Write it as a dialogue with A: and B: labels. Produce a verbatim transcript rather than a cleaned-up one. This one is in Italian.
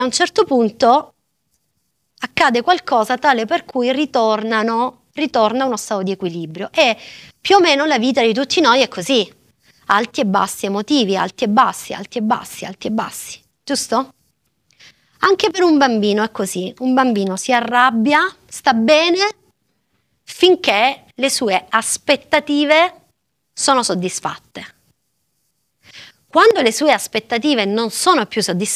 A: a un certo punto accade qualcosa tale per cui ritornano, ritorna uno stato di equilibrio. E più o meno la vita di tutti noi è così, alti e bassi emotivi, alti e bassi, alti e bassi, alti e bassi, giusto? Anche per un bambino è così, un bambino si arrabbia, sta bene, finché le sue aspettative sono soddisfatte. Quando le sue aspettative non sono più soddisfatte,